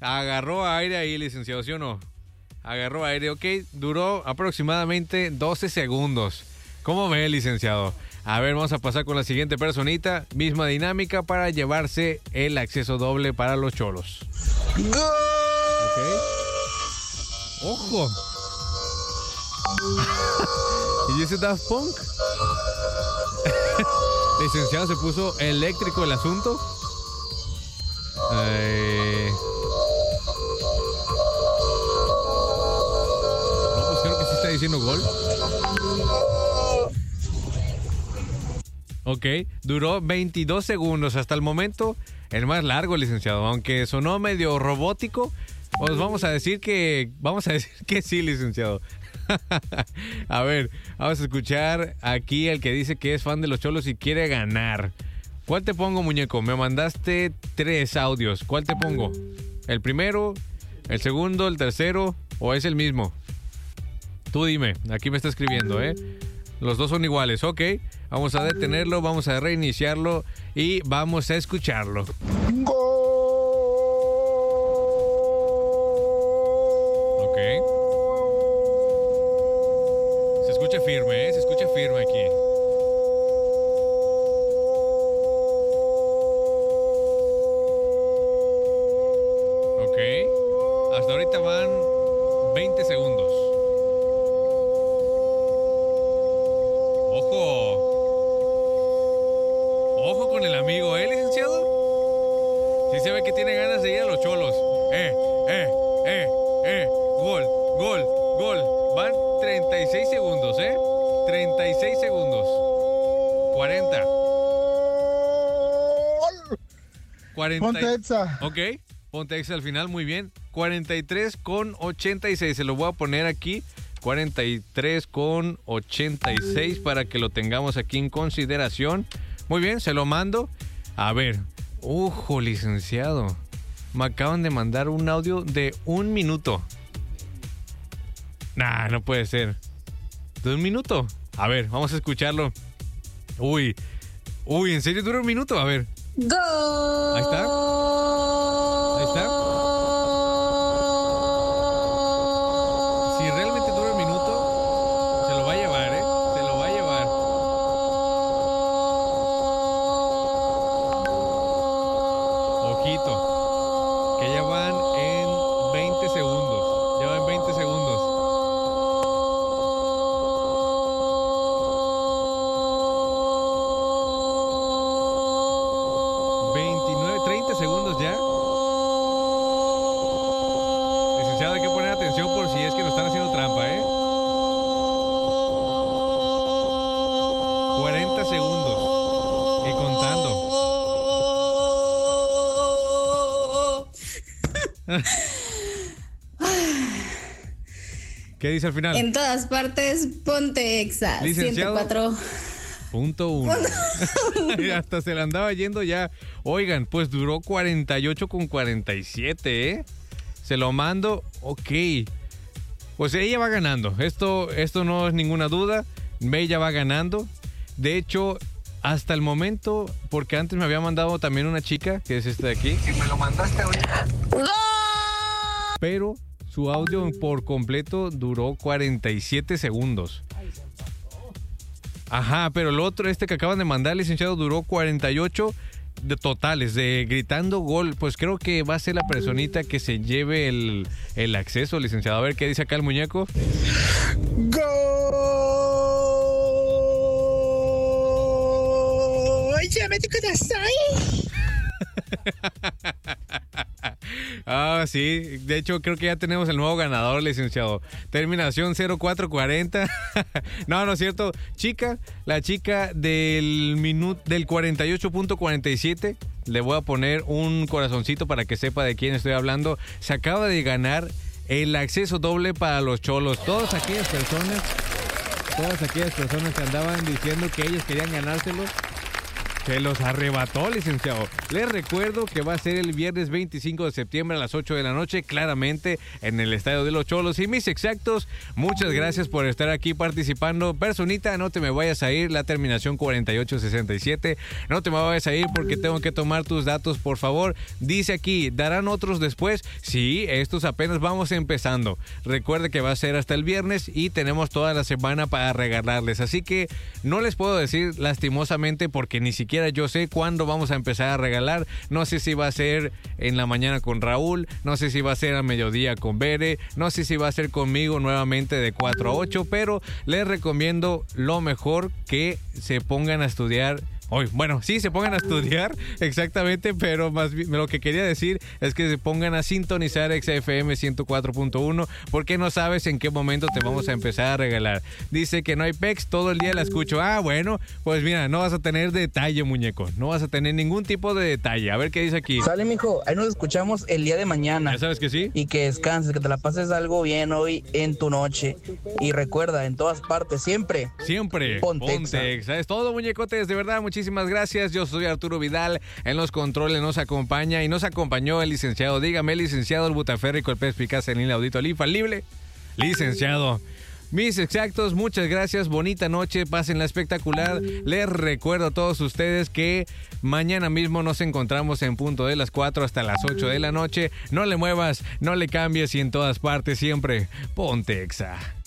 Agarró aire ahí, licenciado, ¿sí o no? Agarró aire, ok. Duró aproximadamente 12 segundos. ¿Cómo ve, licenciado? A ver, vamos a pasar con la siguiente personita. Misma dinámica para llevarse el acceso doble para los cholos. Ok. ¡Ojo! ¿Y ese Daft Punk? Licenciado, se puso eléctrico el asunto. No, pues creo que sí está diciendo gol. Ok, duró 22 segundos. Hasta el momento, el más largo, licenciado. Aunque sonó medio robótico, pues vamos a decir que sí, licenciado. A ver, vamos a escuchar aquí el que dice que es fan de los cholos y quiere ganar. ¿Cuál te pongo, muñeco? Me mandaste 3 audios. ¿Cuál te pongo? ¿El primero, el segundo, el tercero o es el mismo? Tú dime, aquí me está escribiendo, ¿eh? Los dos son iguales, ok. Vamos a detenerlo, vamos a reiniciarlo y vamos a escucharlo. Ok. Se escucha firme, ¿eh? Se escucha firme aquí. Ok. Hasta ahorita van 20 segundos. Ojo con el amigo, licenciado. Sí se ve que tiene ganas de ir a los cholos. Gol. Van 36 segundos, 36 segundos. 40. Ponte Exa. Ok, ponte Exa al final, muy bien. 43,86. Se lo voy a poner aquí. 43,86 para que lo tengamos aquí en consideración. Muy bien, se lo mando. A ver, ojo, licenciado. Me acaban de mandar un audio de 1 minuto. Nah, no puede ser. ¿De 1 minuto? A ver, vamos a escucharlo. Uy, ¿en serio dura 1 minuto? A ver. ¡Gol! Ahí está. Si realmente dura 1 minuto, se lo va a llevar, Se lo va a llevar. Ojito, que ya van en 20 segundos. Ya van 20 segundos. Licenciado, hay que poner atención por si es que nos están haciendo trampa, 40 segundos. Y contando. ¿Qué dice al final? En todas partes, ponte Exa. Licenciado. 104.1. Hasta se le andaba yendo ya. Oigan, pues duró 48,47, Se lo mando. Ok. Pues ella va ganando. Esto no es ninguna duda. Ella va ganando. De hecho, hasta el momento, porque antes me había mandado también una chica, que es esta de aquí. Si me lo mandaste ahorita. Pero su audio por completo duró 47 segundos. Ajá, pero el otro, que acaban de mandar, licenciado, duró 48 de totales, de gritando gol. Pues creo que va a ser la personita que se lleve el acceso, licenciado. A ver qué dice acá el muñeco. ¡Gol! ¡Ya me toca Ah, sí. De hecho, creo que ya tenemos el nuevo ganador, licenciado. Terminación 0440. No es cierto. La chica del 48.47. Le voy a poner un corazoncito para que sepa de quién estoy hablando. Se acaba de ganar el acceso doble para los cholos. Todas aquellas personas que andaban diciendo que ellos querían ganárselo, Se los arrebató, licenciado. Les recuerdo que va a ser el viernes 25 de septiembre a las 8 de la noche, claramente en el Estadio de los Cholos. Y mis exactos, muchas gracias por estar aquí participando. Personita, no te me vayas a ir, la terminación 4867. No te me vayas a ir porque tengo que tomar tus datos, por favor. Dice aquí, ¿darán otros después? Sí, estos apenas vamos empezando. Recuerde que va a ser hasta el viernes y tenemos toda la semana para regalarles. Así que no les puedo decir lastimosamente porque ni siquiera yo sé cuándo vamos a empezar a regalar. No sé si va a ser en la mañana con Raúl, no sé si va a ser a mediodía con Bere, no sé si va a ser conmigo nuevamente de 4 a 8, pero les recomiendo lo mejor que se pongan a estudiar hoy. Bueno, sí, se pongan a estudiar, exactamente, pero más bien, lo que quería decir es que se pongan a sintonizar XFM 104.1 porque no sabes en qué momento te vamos a empezar a regalar. Dice que no hay pex, todo el día la escucho. Ah, bueno, pues mira, no vas a tener detalle, muñeco. No vas a tener ningún tipo de detalle. A ver qué dice aquí. Sale, mijo, ahí nos escuchamos el día de mañana. ¿Ya sabes que sí? Y que descanses, que te la pases algo bien hoy en tu noche. Y recuerda, en todas partes, siempre. Siempre. Pontexa. Es todo, muñecotes, de verdad, muchísimas gracias. Yo soy Arturo Vidal. En los controles nos acompaña y nos acompañó el licenciado. Dígame, licenciado, el butaférrico, el pez picaz, el inaudito, el infalible. Licenciado. Mis exactos, muchas gracias, bonita noche, pásenla espectacular. Les recuerdo a todos ustedes que mañana mismo nos encontramos en punto de las 4 hasta las 8 de la noche. No le muevas, no le cambies y en todas partes siempre, Pontexa.